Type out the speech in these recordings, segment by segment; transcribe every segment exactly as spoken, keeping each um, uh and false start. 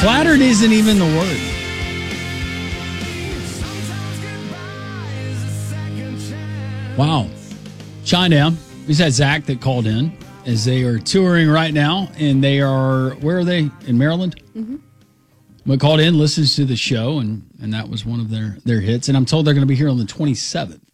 Flattered isn't even the word. Wow. Shinedown. We had Zach that called in as they are touring right now, and they are, where are they? In Maryland? Mm-hmm. But called in, listens to the show, and, and that was one of their, their hits. And I'm told they're going to be here on the twenty-seventh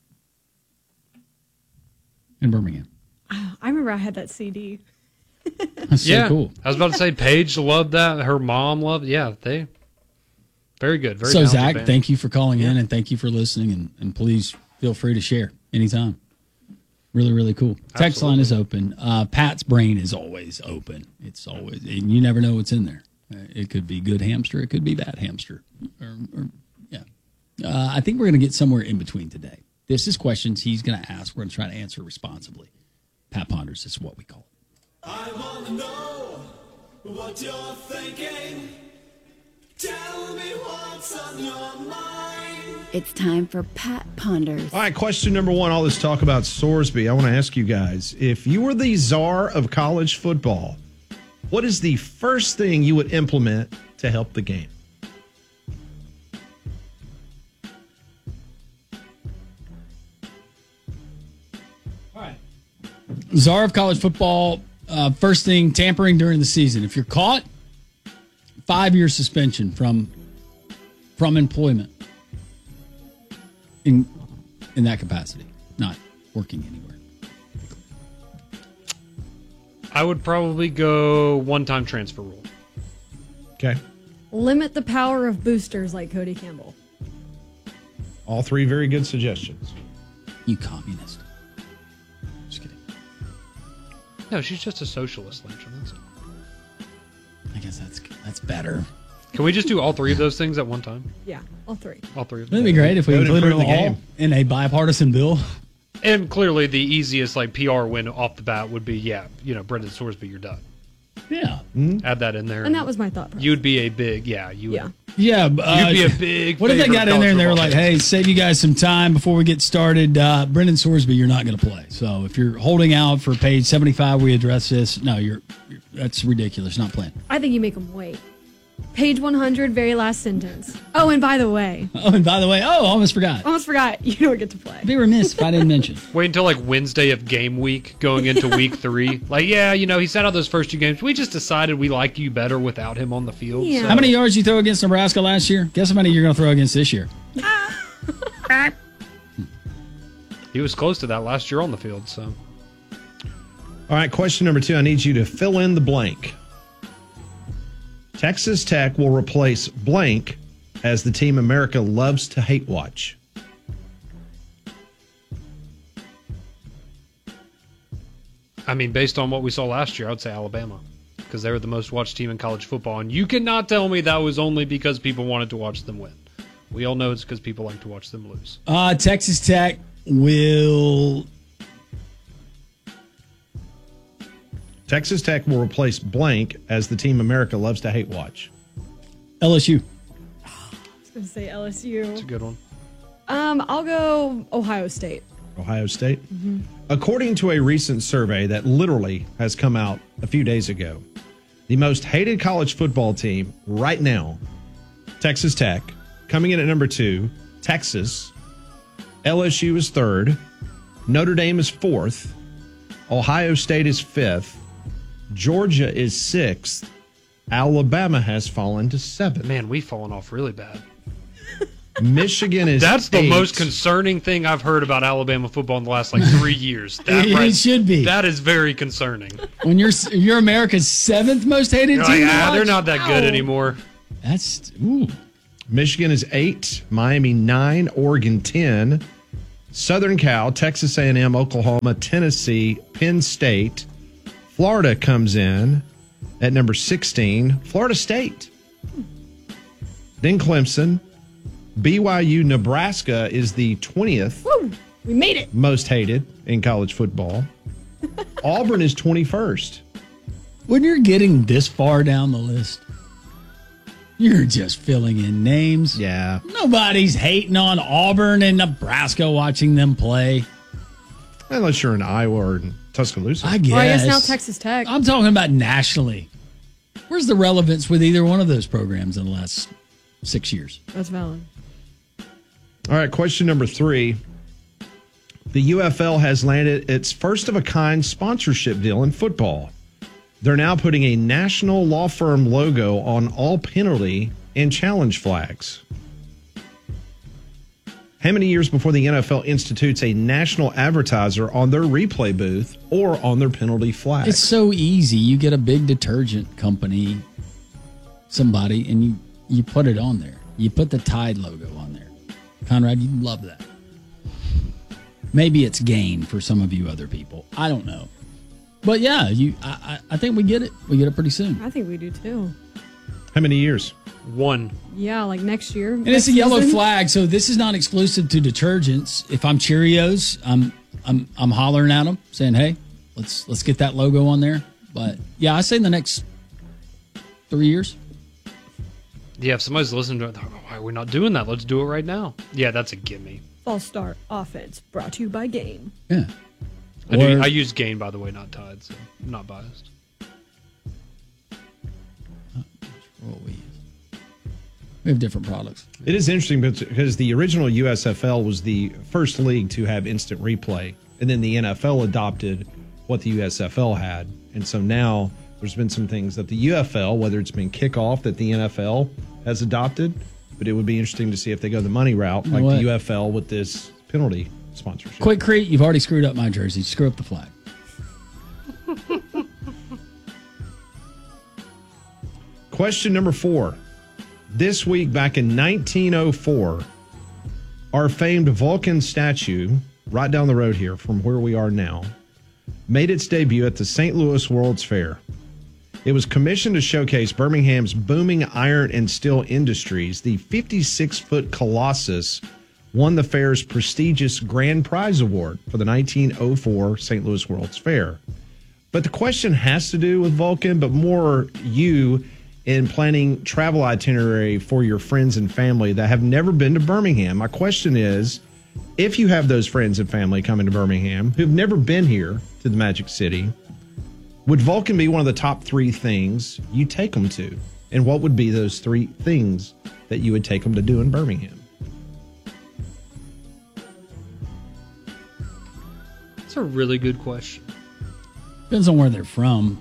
in Birmingham. I remember I had that C D. That's so yeah, cool. I was about to say Paige loved that. Her mom loved it. Yeah, they very good. Very so, Zach, band. thank you for calling yeah. in, and thank you for listening, and, and please feel free to share anytime. Really, really cool. Absolutely. Text line is open. Uh, Pat's brain is always open. It's always, and you never know what's in there. It could be good hamster. It could be bad hamster. Or, or yeah. Uh, I think we're going to get somewhere in between today. This is questions he's going to ask. We're going to try to answer responsibly. Pat Ponders is what we call it. I want to know what you're thinking. Tell me what's on your mind. It's time for Pat Ponders. All right, question number one. All this talk about Sorsby. I want to ask you guys, if you were the czar of college football, what is the first thing you would implement to help the game? All right. Czar of college football, uh, first thing, tampering during the season. If you're caught, five-year suspension from from employment in in that capacity, not working anywhere. I would probably go one-time transfer rule. Okay. Limit the power of boosters like Cody Campbell. All three very good suggestions. You communist. Just kidding. No, she's just a socialist, Lynch. That's it. I guess that's that's better. Can we just do all three of those things at one time? Yeah, all three. All three of them. Wouldn't it be great if we That would included them improve the all game. in a bipartisan bill? And clearly the easiest like P R win off the bat would be, yeah, you know, Brendan Sorsby, you're done. Yeah. Add that in there. And that was my thought process. You'd be a big, yeah, you would. Yeah. Yeah. Uh, You'd be a big What if they favorite got in college there and they were football like, fan. hey, save you guys some time before we get started. Uh, Brendan Sorsby, you're not going to play. So if you're holding out for page seventy-five, we address this. No, you're, you're that's ridiculous. Not playing. I think you make them wait. Page one hundred, very last sentence. Oh, and by the way. Oh, and by the way, oh, almost forgot. Almost forgot. You don't get to play. I'd be remiss if I didn't mention. Wait until like Wednesday of game week going into week three. Like, yeah, you know, he sat out those first two games. We just decided we like you better without him on the field. Yeah. So. How many yards you throw against Nebraska last year? Guess how many you're going to throw against this year? He was close to that last year on the field, so. All right, question number two. I need you to fill in the blank. Texas Tech will replace blank as the team America loves to hate watch. I mean, based on what we saw last year, I would say Alabama. Because they were the most watched team in college football. And you cannot tell me that was only because people wanted to watch them win. We all know it's because people like to watch them lose. Uh, Texas Tech will... Texas Tech will replace blank as the team America loves to hate watch. L S U. I was going to say L S U. It's a good one. Um, I'll go Ohio State. Ohio State. Mm-hmm. According to a recent survey that literally has come out a few days ago, the most hated college football team right now, Texas Tech, coming in at number two, Texas. L S U is third. Notre Dame is fourth. Ohio State is fifth. Georgia is sixth. Alabama has fallen to seventh. Man, we've fallen off really bad. Michigan is That's the eight. most concerning thing I've heard about Alabama football in the last like three years. That It- it should be. That is very concerning. When you're you're America's seventh most hated You're team, like, to ah, they're watch? not that good Ow. anymore. That's ooh. Michigan is eight. Miami nine. Oregon ten. Southern Cal, Texas A and M, Oklahoma, Tennessee, Penn State. Florida comes in at number sixteen. Florida State. Then Clemson. B Y U, Nebraska is the twentieth Woo! We made it. most hated in college football. Auburn is twenty-first. When you're getting this far down the list, you're just filling in names. Yeah. Nobody's hating on Auburn and Nebraska watching them play. Unless you're in Iowa or in Tuscaloosa. I guess. Well, I guess now Texas Tech. I'm talking about nationally. Where's the relevance with either one of those programs in the last six years? That's valid. All right, question number three. The U F L has landed its first of a kind sponsorship deal in football. They're now putting a national law firm logo on all penalty and challenge flags. How many years before the N F L institutes a national advertiser on their replay booth or on their penalty flag? It's so easy. You get a big detergent company, somebody, and you, you put it on there. You put the Tide logo on there. Conrad, you love that. Maybe it's Gain for some of you other people. I don't know. But yeah, you. I, I I think we get it. We get it pretty soon. I think we do too. How many years? One. Yeah, like next year. And it's a yellow flag, so this is not exclusive to detergents. If I'm Cheerios, I'm I'm I'm hollering at them, saying, "Hey, let's let's get that logo on there." But yeah, I say in the next three years. Yeah, if somebody's listening to it, why are we not doing that? Let's do it right now. Yeah, that's a gimme. False start offense brought to you by Game. Yeah. I, do, Or- I use Gain, by the way, not Tide, so I'm not biased. What we use. We have different products. It is interesting because the original U S F L was the first league to have instant replay, and then the N F L adopted what the U S F L had. And so now there's been some things that the U F L, whether it's been kickoff that the N F L has adopted, but it would be interesting to see if they go the money route, You know like what? the U F L with this penalty sponsorship. Quick Crete, you've already screwed up my jersey. Screw up the flag. Question number four. This week, back in nineteen oh four, our famed Vulcan statue, right down the road here from where we are now, made its debut at the Saint Louis World's Fair. It was commissioned to showcase Birmingham's booming iron and steel industries. The fifty-six foot Colossus won the fair's prestigious Grand Prize Award for the nineteen oh four Saint Louis World's Fair. But the question has to do with Vulcan, but more you in planning travel itinerary for your friends and family that have never been to Birmingham. My question is, if you have those friends and family coming to Birmingham who've never been here to the Magic City, would Vulcan be one of the top three things you take them to? And what would be those three things that you would take them to do in Birmingham? That's a really good question. Depends on where they're from.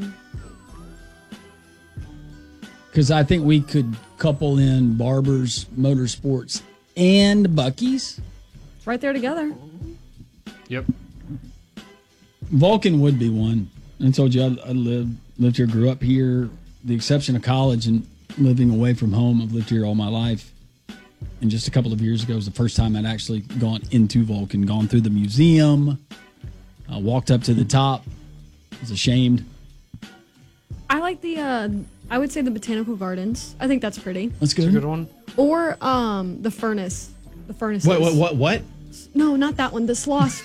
Because I think we could couple in Barbers, Motorsports, and Buc-ee's. It's right there together. Yep. Vulcan would be one. I told you I, I lived lived here, grew up here. The exception of college and living away from home, I've lived here all my life. And just a couple of years ago was the first time I'd actually gone into Vulcan, gone through the museum, uh, walked up to the top. Was ashamed. I like the, uh, I would say the Botanical Gardens. I think that's pretty. That's good. That's a good one. Or um, the furnace. The furnace. What, what, what, what? No, not that one. The Sloss.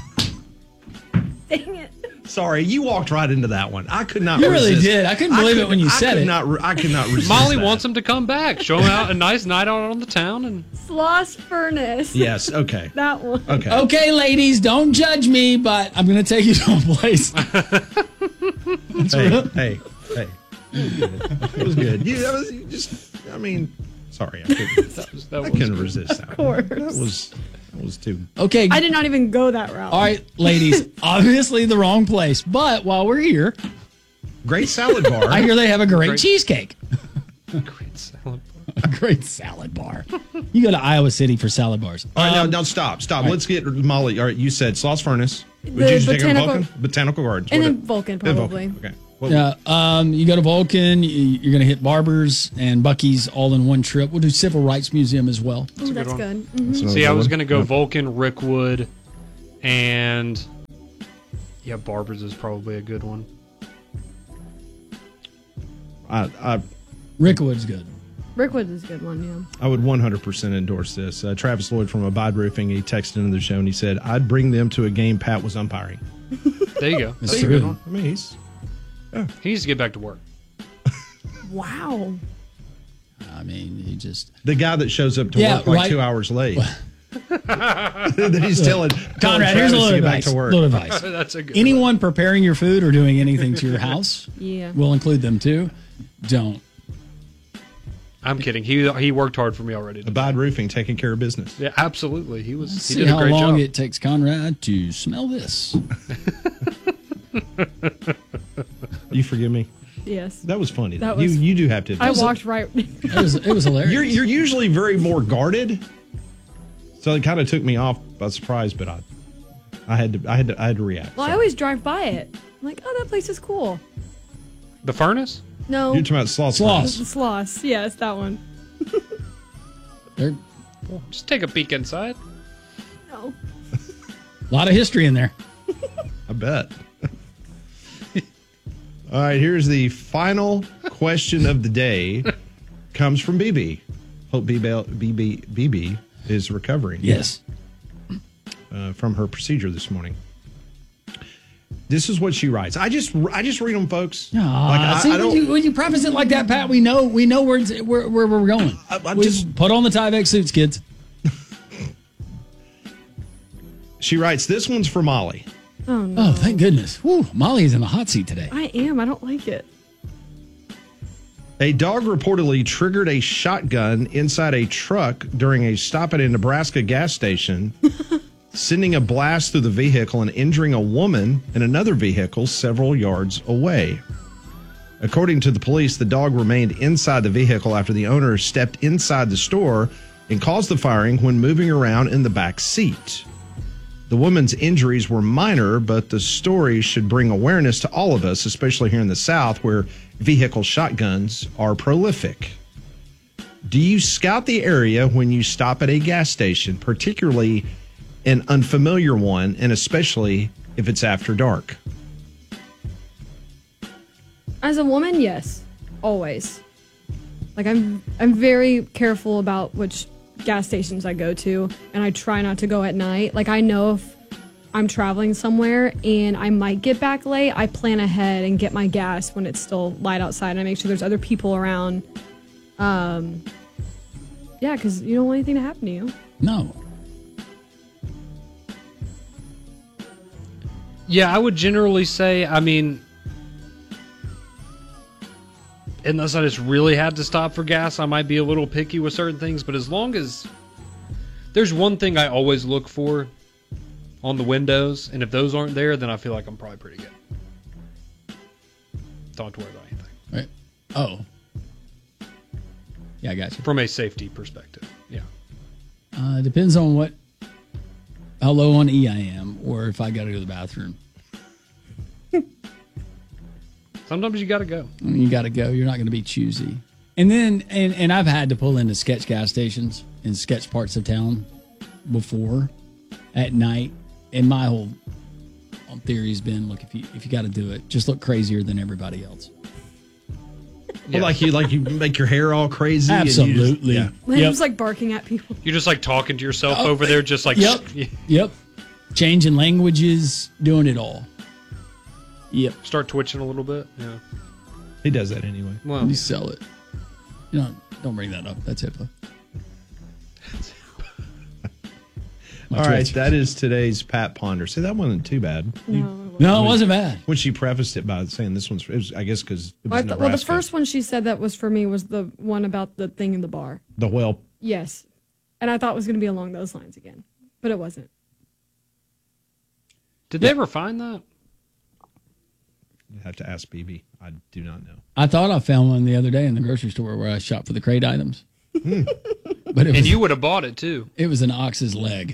Dang it. Sorry, you walked right into that one. I could not You really resist. did. I couldn't believe it when you I said could it. Not, re- I could not resist Molly that. wants him to come back. Show him out a nice night out on the town. And Sloss Furnace. Yes, okay. That one. Okay. Okay, ladies, don't judge me, but I'm going to take you to a place. Hey, hey, hey. It was good. You, that was you just, I mean, sorry. I couldn't, that was, that I was couldn't good. resist that. Of one. course. That was, that was too. Okay. I did not even go that route. All right, ladies, obviously the wrong place. But while we're here, Great salad bar. I hear they have a great, Great. cheesecake. Great salad. A great salad bar. You go to Iowa City for salad bars. All right, now, Um, now stop, stop. Let's get Molly. All right, you said Sloss Furnace. Would The you take her to botanical- Vulcan? Botanical Gardens. And What then it- Vulcan, then probably. Vulcan. Okay. What- Yeah, um, you go to Vulcan, you, you're going to hit Barbers and Buc-ee's all in one trip. We'll do Civil Rights Museum as well. Ooh, that's one. good. Mhm. that's another See, I good was one. going to go Yeah. Vulcan, Rickwood, and yeah, Barbers is probably a good one. I, I, Rickwood's good. Rickwood is a good one, yeah. I would one hundred percent endorse this. Uh, Travis Lloyd from Abide Roofing, he texted into the show and he said, I'd bring them to a game Pat was umpiring. There you go. That's That's a true. good one. I mean, he's He needs to get back to work. Wow. I mean, he just... the guy that shows up to Yeah, work like right. two hours late. That he's telling, telling Conrad, here's Travis a to little get back advice. to work. Little advice. That's a good Anyone preparing your food or doing anything to your house, Yeah. we'll include them too. Don't. I'm kidding. He he worked hard for me already. today. Abide Roofing, taking care of business. Yeah, absolutely. He was. Let's he see did a how great long job. it takes Conrad to smell this. You forgive me? Yes. That was funny. That you was- you do have to. I admit. walked right. It was, it was hilarious. You're you're usually very more guarded, so it kind of took me off by surprise. But I, I had to I had to I had to react. Well, I So. always drive by it. I'm like, oh, that place is cool. The furnace. No. You're talking about Sloss. Sloss. The Sloss. Yes, that one. There, Just take a peek inside. No. a lot of history in there. I bet. All right, here's the final question of the day. Comes from B B. Hope B B B B B B is recovering. Yes. Uh, from her procedure this morning. This is what she writes. I just I just read them, folks. Aw, Like, I- see, I when, don't- you, when you preface it like that, Pat, we know we know where it's, where, where we're going. I- I'm we just- put on the Tyvek suits, kids. She writes, this one's for Molly. Oh no. Oh, thank goodness. Woo, Molly is in the hot seat today. I am. I don't like it. A dog reportedly triggered a shotgun inside a truck during a stop at a Nebraska gas station, sending a blast through the vehicle and injuring a woman in another vehicle several yards away. According to the police, the dog remained inside the vehicle after the owner stepped inside the store and caused the firing when moving around in the back seat. The woman's injuries were minor, but the story should bring awareness to all of us, especially here in the South, where vehicle shotguns are prolific. Do you scout the area when you stop at a gas station, particularly an unfamiliar one, and especially if it's after dark? As a woman, yes, always. Like I'm, I'm very careful about which gas stations I go to, and I try not to go at night. Like I know if I'm traveling somewhere and I might get back late, I plan ahead and get my gas when it's still light outside, and I make sure there's other people around. Um, yeah, because you don't want anything to happen to you. No. Yeah, I would generally say, I mean, unless I just really had to stop for gas, I might be a little picky with certain things. But as long as there's one thing I always look for on the windows, and if those aren't there, then I feel like I'm probably pretty good. Don't have to worry about anything Right. Oh. Yeah, I got you. from a safety perspective. Yeah. Uh, it depends on what, how low on E I am, or if I got to go to the bathroom. Sometimes you got to go. I mean, you got to go. You're not going to be choosy. And then, and, and I've had to pull into sketch gas stations in sketch parts of town before at night. And my whole theory has been, look, if you if you got to do it, just look crazier than everybody else. Yeah. Well, like you like you make your hair all crazy. and you just- Absolutely. yeah. Like, Yep. I'm just like barking at people. You're just like talking to yourself Oh, over there, just like, Yep. Yep. Changing languages, doing it all. Yep. start twitching a little bit. Yeah. He does that anyway. Well, You sell it. You know, don't bring that up. That's HIPAA. My All right, Twitch. that is today's Pat Ponder. See, that wasn't too bad. You- No. No, it wasn't bad. when she prefaced it by saying this one's, it was, I guess, because it was Well, I th- well, the Nebraska. first one she said that was for me was the one about the thing in the bar. the whelp. Yes. And I thought it was going to be along those lines again, but it wasn't. did they ever find that? You have to ask B B. I do not know. I thought I found one the other day in the grocery store where I shop for the crate items. But it And was, you would have bought it too. it was an ox's leg.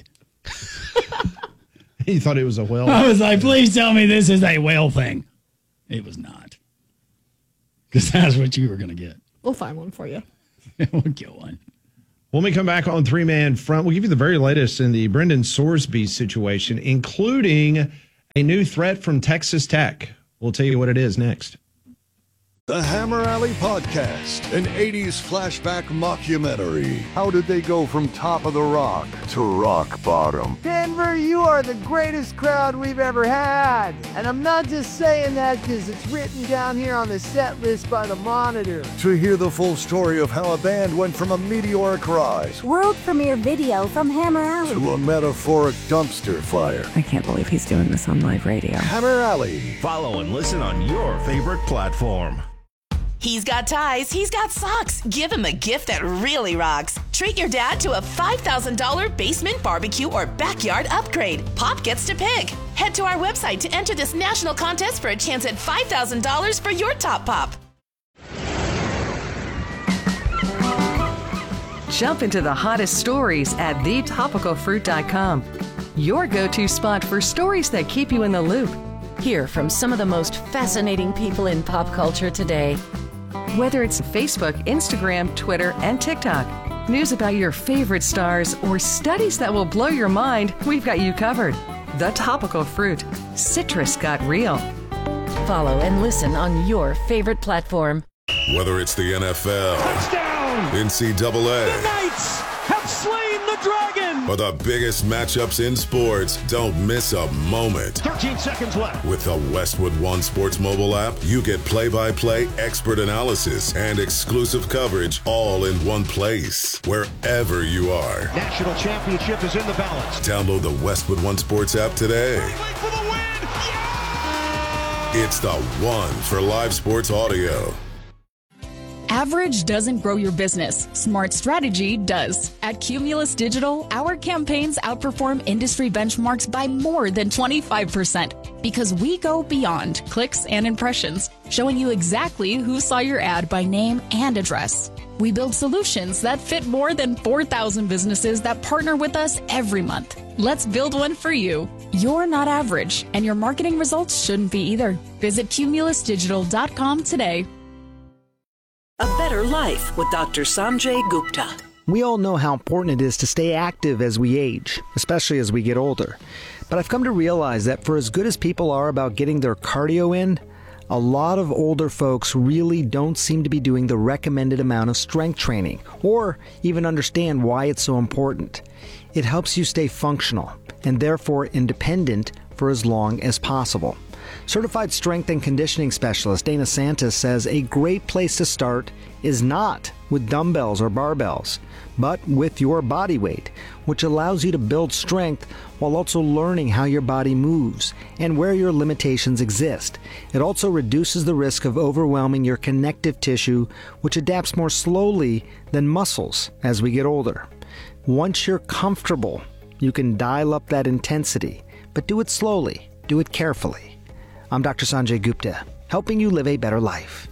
He thought it was a whelp. I was like, please tell me this is a whale thing. It was not. Because that's what you were going to get. We'll find one for you. We'll get one. When we come back on Three Man Front, we'll give you the very latest in the Brendan Sorsby situation, including a new threat from Texas Tech. We'll tell you what it is next. The Hammer Alley Podcast, an eighties flashback mockumentary. How did they go from top of the rock to rock bottom? Denver, you are the greatest crowd we've ever had. And I'm not just saying that because it's written down here on the set list by the Monitor. To hear the full story of how a band went from a meteoric rise World premiere video from Hammer Alley. to a metaphoric dumpster fire. I can't believe he's doing this on live radio. Hammer Alley. Follow and listen on your favorite platform. He's got ties, he's got socks. Give him a gift that really rocks. Treat your dad to a five thousand dollars basement, barbecue, or backyard upgrade. Pop gets to pick. Head to our website to enter this national contest for a chance at five thousand dollars for your top pop. Jump into the hottest stories at the topical fruit dot com. Your go-to spot for stories that keep you in the loop. Hear from some of the most fascinating people in pop culture today. Whether it's Facebook, Instagram, Twitter, and TikTok, news about your favorite stars, or studies that will blow your mind, we've got you covered. The Topical Fruit. Citrus got real. Follow and listen on your favorite platform. Whether it's the N F L, Touchdown! N C double A, The Knights have slain the dragon! or the biggest matchups in sports, don't miss a moment. thirteen seconds left. With the Westwood One Sports mobile app, you get play-by-play expert analysis and exclusive coverage all in one place, wherever you are. National championship is in the balance. Download the Westwood One Sports app today. For the win! Yeah! It's the one for live sports audio. Average doesn't grow your business. Smart strategy does. At Cumulus Digital, our campaigns outperform industry benchmarks by more than twenty-five percent because we go beyond clicks and impressions, showing you exactly who saw your ad by name and address. We build solutions that fit more than four thousand businesses that partner with us every month. Let's build one for you. You're not average, and your marketing results shouldn't be either. Visit cumulus digital dot com today. A Better Life with Doctor Sanjay Gupta. We all know how important it is to stay active as we age, especially as we get older. But I've come to realize that for as good as people are about getting their cardio in, a lot of older folks really don't seem to be doing the recommended amount of strength training, or even understand why it's so important. It helps you stay functional, and therefore independent for as long as possible. Certified strength and conditioning specialist Dana Santos says a great place to start is not with dumbbells or barbells, but with your body weight, which allows you to build strength while also learning how your body moves and where your limitations exist. It also reduces the risk of overwhelming your connective tissue, which adapts more slowly than muscles as we get older. Once you're comfortable, you can dial up that intensity, but do it slowly, do it carefully. I'm Doctor Sanjay Gupta, helping you live a better life.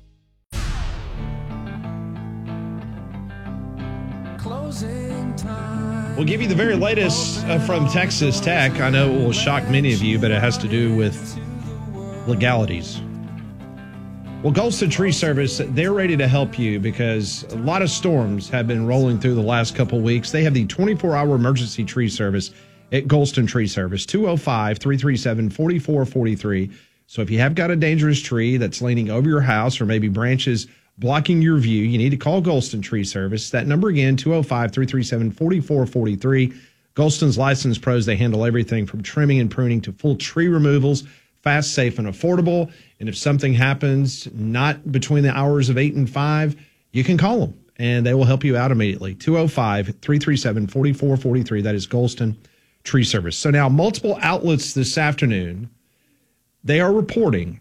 We'll give you the very latest uh, from Texas Tech. I know it will shock many of you, but it has to do with legalities. Well, Golston Tree Service, they're ready to help you because a lot of storms have been rolling through the last couple weeks. They have the twenty-four hour emergency tree service at Golston Tree Service, two oh five, three three seven, four four four three. So if you have got a dangerous tree that's leaning over your house or maybe branches blocking your view, you need to call Golston Tree Service. That number again, two oh five, three three seven, four four four three. Golston's licensed pros, they handle everything from trimming and pruning to full tree removals, fast, safe, and affordable. And if something happens not between the hours of eight and five, you can call them and they will help you out immediately. two oh five, three three seven, four four four three. That is Golston Tree Service. So now multiple outlets this afternoon, they are reporting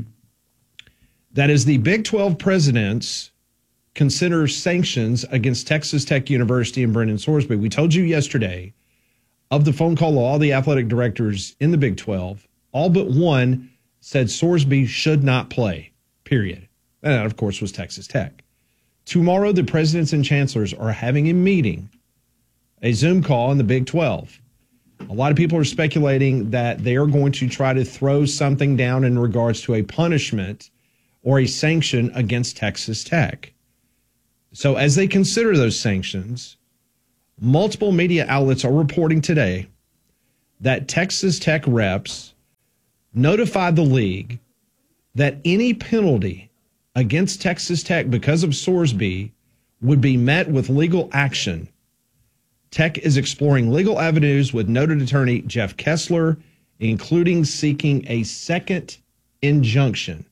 that as the Big twelve presidents consider sanctions against Texas Tech University and Brendan Sorsby, we told you yesterday of the phone call of all the athletic directors in the Big twelve, all but one said Sorsby should not play, period. And that, of course, was Texas Tech. Tomorrow, the presidents and chancellors are having a meeting, a Zoom call in the Big twelve. A lot of people are speculating that they are going to try to throw something down in regards to a punishment or a sanction against Texas Tech. So as they consider those sanctions, multiple media outlets are reporting today that Texas Tech reps notified the league that any penalty against Texas Tech because of Sorsby would be met with legal action. Tech is exploring legal avenues with noted attorney Jeff Kessler, including seeking a second injunction.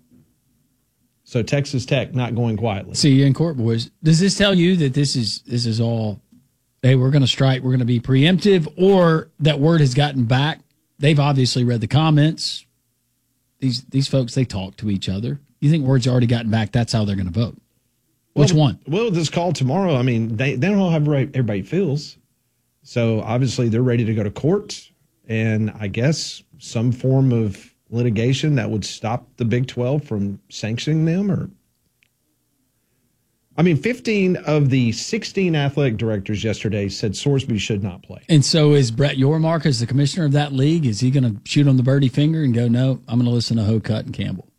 So Texas Tech not going quietly. See you in court, boys. Does this tell you that this is this is all, hey, we're going to strike, we're going to be preemptive, or that word has gotten back? They've obviously read the comments. These these folks, they talk to each other. You think word's already gotten back? That's how they're going to vote. Which well, one? Well, this call tomorrow, I mean, they, they don't know how everybody feels. So obviously they're ready to go to court. And I guess some form of litigation that would stop the Big twelve from sanctioning them. Or, I mean, fifteen of the sixteen athletic directors yesterday said Sorsby should not play. And so is Brett Yormark, as the commissioner of that league, is he going to shoot on the birdie finger and go, no, I'm going to listen to Hocutt and Campbell?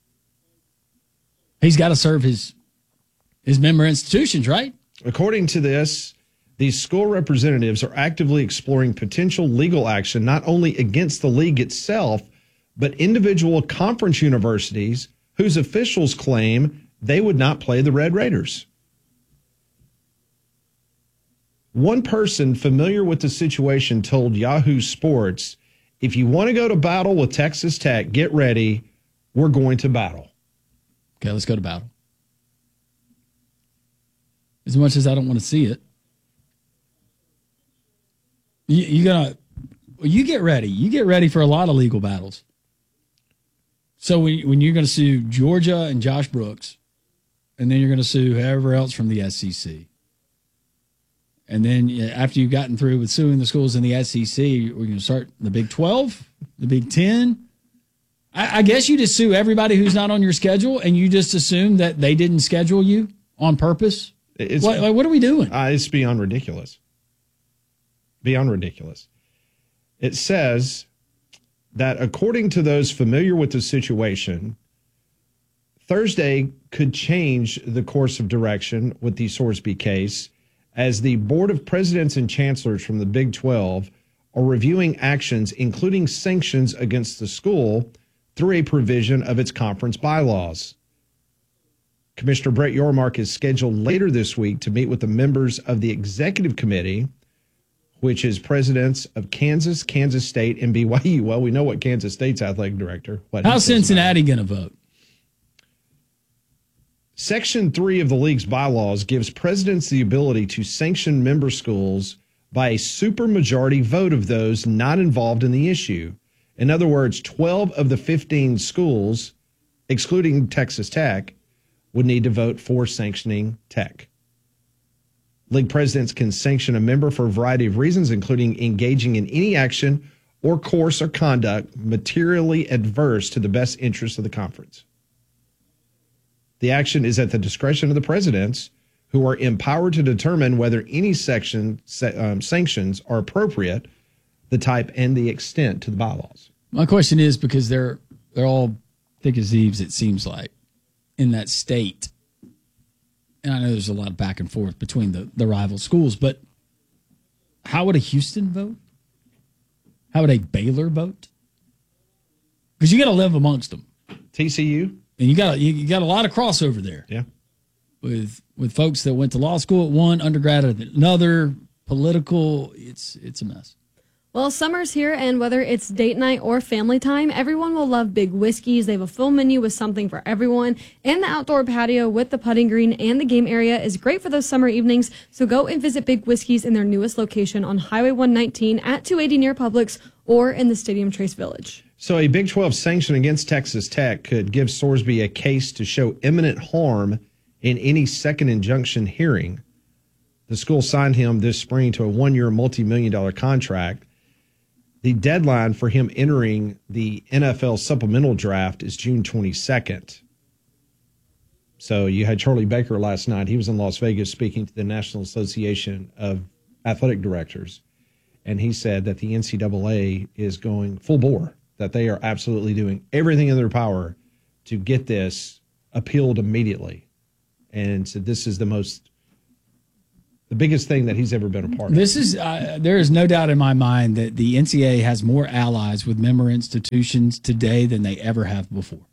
He's got to serve his his member institutions, right? According to this, these school representatives are actively exploring potential legal action not only against the league itself, but individual conference universities whose officials claim they would not play the Red Raiders. One person familiar with the situation told Yahoo Sports, if you want to go to battle with Texas Tech, get ready. We're going to battle. Okay, let's go to battle. As much as I don't want to see it. You, you gotta, well, you get ready. You get ready for a lot of legal battles. So when, when you're going to sue Georgia and Josh Brooks, and then you're going to sue whoever else from the S E C, and then after you've gotten through with suing the schools in the S E C, we're going to start the Big twelve, the Big ten. I, I guess you just sue everybody who's not on your schedule, and you just assume that they didn't schedule you on purpose. It's, what, what are we doing? Uh, it's beyond ridiculous. Beyond ridiculous. It says that according to those familiar with the situation, Thursday could change the course of direction with the Sorsby case, as the Board of Presidents and Chancellors from the Big twelve are reviewing actions, including sanctions against the school, through a provision of its conference bylaws. Commissioner Brett Yormark is scheduled later this week to meet with the members of the executive committee, which is presidents of Kansas, Kansas State, and B Y U. Well, we know what Kansas State's athletic director. What How's Cincinnati going to vote? Section three of the league's bylaws gives presidents the ability to sanction member schools by a supermajority vote of those not involved in the issue. In other words, twelve of the fifteen schools, excluding Texas Tech, would need to vote for sanctioning Tech. League presidents can sanction a member for a variety of reasons, including engaging in any action or course or conduct materially adverse to the best interests of the conference. The action is at the discretion of the presidents, who are empowered to determine whether any section um, sanctions are appropriate, the type and the extent to the bylaws. My question is, because they're they're all thick as thieves, it seems like, in that state. And I know there's a lot of back and forth between the, the rival schools, but how would a Houston vote? How would a Baylor vote? Because you got to live amongst them. T C U? And you got you, you got a lot of crossover there. Yeah. With with folks that went to law school at one, undergrad at another, political, it's it's a mess. Well, summer's here, and whether it's date night or family time, everyone will love Big Whiskeys. They have a full menu with something for everyone, and the outdoor patio with the putting green and the game area is great for those summer evenings. So go and visit Big Whiskeys in their newest location on Highway one nineteen at two eighty near Publix or in the Stadium Trace Village. So a Big twelve sanction against Texas Tech could give Sorsby a case to show imminent harm in any second injunction hearing. The school signed him this spring to a one-year multi-million dollar contract. The deadline for him entering the N F L supplemental draft is June twenty-second. So you had Charlie Baker last night. He was in Las Vegas speaking to the National Association of Athletic Directors, and he said that the N C double A is going full bore, that they are absolutely doing everything in their power to get this appealed immediately. And so this is the most The biggest thing that he's ever been a part of. This is uh, there is no doubt in my mind that the N C double A has more allies with member institutions today than they ever have before.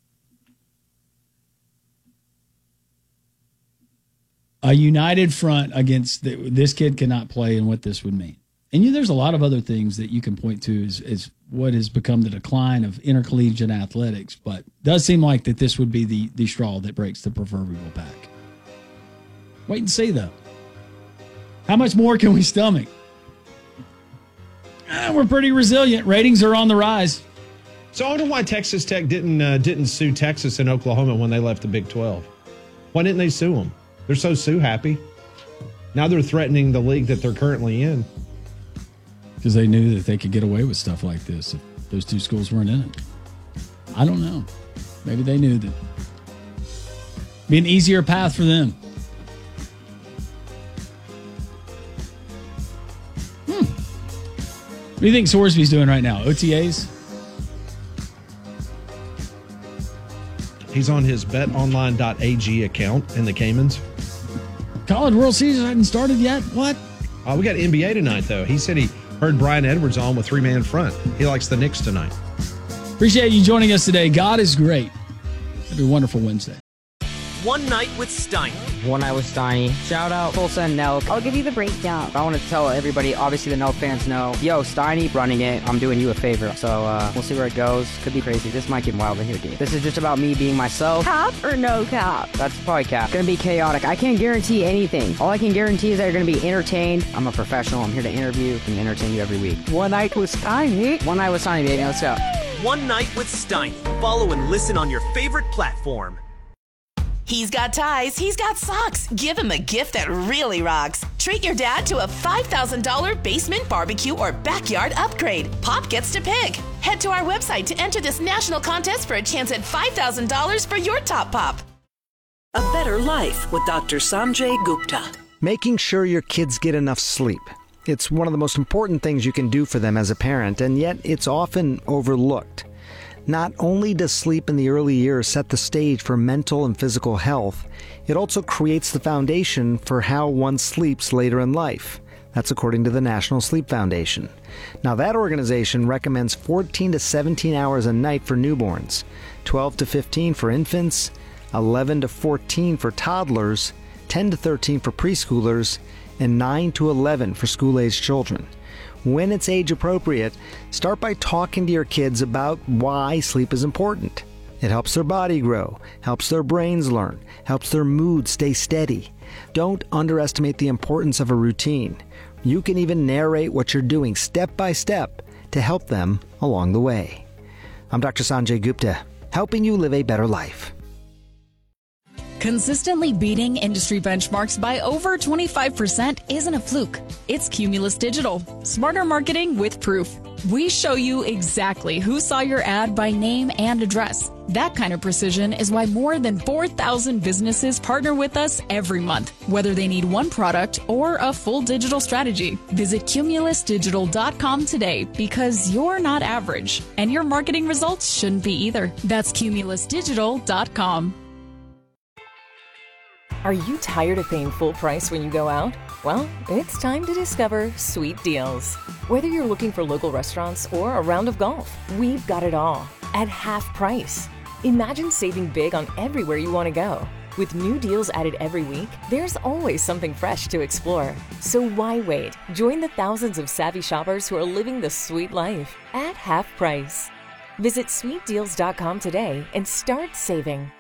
A united front against the, this kid cannot play and what this would mean. And you, there's a lot of other things that you can point to as, as what has become the decline of intercollegiate athletics, but it does seem like that this would be the, the straw that breaks the proverbial back. Wait and see, though. How much more can we stomach? Eh, we're pretty resilient. Ratings are on the rise. So I wonder why Texas Tech didn't uh, didn't sue Texas and Oklahoma when they left the Big twelve. Why didn't they sue them? They're so sue happy. Now they're threatening the league that they're currently in. Because they knew that they could get away with stuff like this if those two schools weren't in it. I don't know. Maybe they knew that it'd be an easier path for them. Hmm. What do you think Sorsby's doing right now? O T As? He's on his bet online dot a g account in the Caymans. College World Series hadn't started yet? What? Oh, we got N B A tonight, though. He said he heard Brian Edwards on with three-man front. He likes the Knicks tonight. Appreciate you joining us today. God is great. Have a wonderful Wednesday. One Night with Steiny. One Night with Steiny. Shout out Tulsa and Nelk. I'll give you the breakdown. I want to tell everybody, obviously the Nelk fans know, yo, Steiny running it. I'm doing you a favor. So uh, we'll see where it goes. Could be crazy. This might get wild in here, dude. This is just about me being myself. Cap or no cap? That's probably cap. Gonna be chaotic. I can't guarantee anything. All I can guarantee is that you're gonna be entertained. I'm a professional. I'm here to interview and entertain you every week. One Night with Steiny. One Night with Steiny, baby. Let's go. One Night with Steiny. Follow and listen on your favorite platform. He's got ties, he's got socks. Give him a gift that really rocks. Treat your dad to a five thousand dollars basement barbecue or backyard upgrade. Pop gets to pick. Head to our website to enter this national contest for a chance at five thousand dollars for your top pop. A Better Life with Doctor Sanjay Gupta. Making sure your kids get enough sleep. It's one of the most important things you can do for them as a parent, and yet it's often overlooked. Not only does sleep in the early years set the stage for mental and physical health, it also creates the foundation for how one sleeps later in life. That's according to the National Sleep Foundation. Now, that organization recommends fourteen to seventeen hours a night for newborns, twelve to fifteen for infants, eleven to fourteen for toddlers, ten to thirteen for preschoolers, and nine to eleven for school-aged children. When it's age appropriate, start by talking to your kids about why sleep is important. It helps their body grow, helps their brains learn, helps their mood stay steady. Don't underestimate the importance of a routine. You can even narrate what you're doing step by step to help them along the way. I'm Doctor Sanjay Gupta, helping you live a better life. Consistently beating industry benchmarks by over twenty-five percent isn't a fluke. It's Cumulus Digital. Smarter marketing with proof. We show you exactly who saw your ad by name and address. That kind of precision is why more than four thousand businesses partner with us every month, whether they need one product or a full digital strategy. Visit cumulus digital dot com today because you're not average, and your marketing results shouldn't be either. That's cumulus digital dot com. Are you tired of paying full price when you go out? Well, it's time to discover Sweet Deals. Whether you're looking for local restaurants or a round of golf, we've got it all at half price. Imagine saving big on everywhere you want to go. With new deals added every week, there's always something fresh to explore. So why wait? Join the thousands of savvy shoppers who are living the sweet life at half price. Visit sweet deals dot com today and start saving.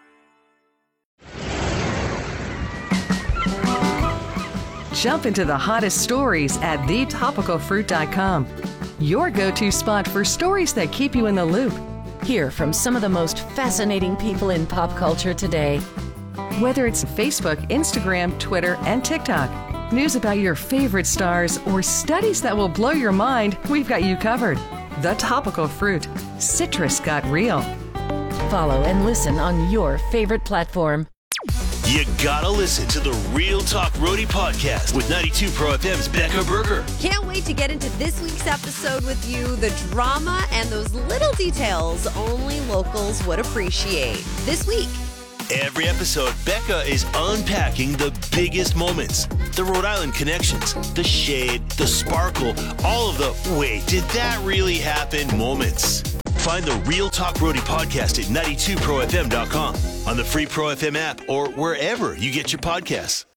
Jump into the hottest stories at the topical fruit dot com. Your go-to spot for stories that keep you in the loop. Hear from some of the most fascinating people in pop culture today. Whether it's Facebook, Instagram, Twitter, and TikTok, news about your favorite stars, or studies that will blow your mind, we've got you covered. The Topical Fruit. Citrus got real. Follow and listen on your favorite platform. You gotta listen to the Real Talk Roadie podcast with ninety-two Pro F M's Becca Berger. Can't wait to get into this week's episode with you. The drama and those little details only locals would appreciate. This week. Every episode, Becca is unpacking the biggest moments. The Rhode Island connections, the shade, the sparkle, all of the wait, did that really happen moments. Find the Real Talk Roadie podcast at ninety-two pro f m dot com, on the free Pro F M app, or wherever you get your podcasts.